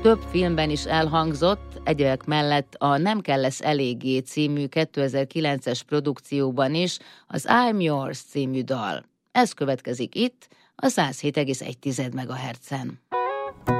több filmben is elhangzott, egyebek mellett a Nem kell lesz eléggé című 2009-es produkcióban is az I'm Yours című dal. Ez következik itt, a 107,1 MHz-en.